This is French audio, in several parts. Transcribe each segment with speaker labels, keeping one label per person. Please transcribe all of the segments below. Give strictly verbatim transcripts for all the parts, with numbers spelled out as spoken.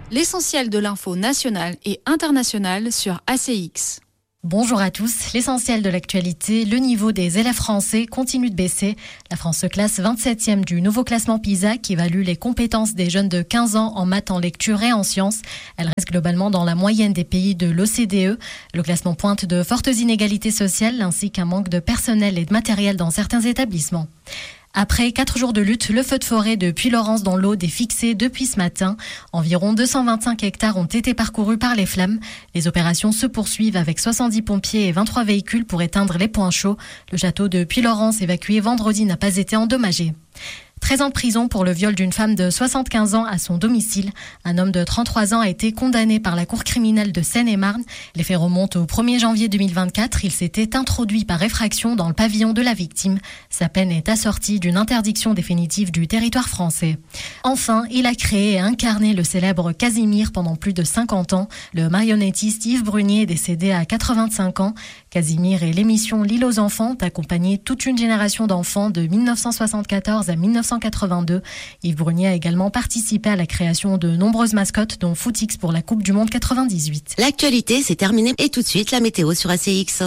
Speaker 1: L'essentiel de l'info nationale et internationale sur A C X.
Speaker 2: Bonjour à tous. L'essentiel de l'actualité, le niveau des élèves français continue de baisser. La France se classe vingt-septième du nouveau classement PISA qui évalue les compétences des jeunes de quinze ans en maths, en lecture et en sciences. Elle reste globalement dans la moyenne des pays de l'O C D E. Le classement pointe de fortes inégalités sociales ainsi qu'un manque de personnel et de matériel dans certains établissements. Après quatre jours de lutte, le feu de forêt de Puylaurens dans l'Aude est fixé depuis ce matin. Environ deux cent vingt-cinq hectares ont été parcourus par les flammes. Les opérations se poursuivent avec soixante-dix pompiers et vingt-trois véhicules pour éteindre les points chauds. Le château de Puylaurens, évacué vendredi, n'a pas été endommagé. treize ans de prison pour le viol d'une femme de soixante-quinze ans à son domicile. Un homme de trente-trois ans a été condamné par la cour criminelle de Seine-et-Marne. Les faits remontent au premier janvier deux mille vingt-quatre. Il s'était introduit par effraction dans le pavillon de la victime. Sa peine est assortie d'une interdiction définitive du territoire français. Enfin, il a créé et incarné le célèbre Casimir pendant plus de cinquante ans. Le marionnettiste Yves Brunier est décédé à quatre-vingt-cinq ans. Casimir et l'émission L'île aux enfants ont accompagné toute une génération d'enfants de mille neuf cent soixante-quatorze à mille neuf cent quatre-vingt-deux. Yves Brunier a également participé à la création de nombreuses mascottes, dont Footix pour la Coupe du Monde quatre-vingt-dix-huit.
Speaker 3: L'actualité, c'est terminé. Et tout de suite, la météo sur A C X.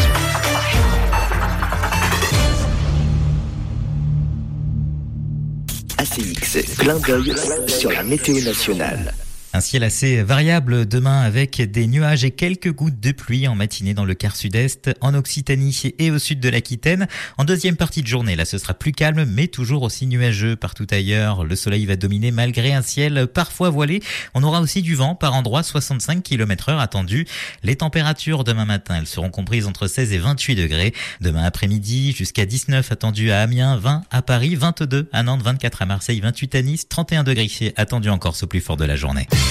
Speaker 4: A C X, clin d'œil sur la météo nationale.
Speaker 5: Un ciel assez variable demain avec des nuages et quelques gouttes de pluie en matinée dans le quart sud-est, en Occitanie et au sud de l'Aquitaine. En deuxième partie de journée, là ce sera plus calme mais toujours aussi nuageux partout ailleurs. Le soleil va dominer malgré un ciel parfois voilé. On aura aussi du vent par endroits, soixante-cinq kilomètres heure attendu. Les températures demain matin, elles seront comprises entre seize et vingt-huit degrés. Demain après-midi, jusqu'à dix-neuf attendus à Amiens, vingt à Paris, vingt-deux à Nantes, vingt-quatre à Marseille, vingt-huit à Nice, trente et un degrés attendus encore au plus fort de la journée.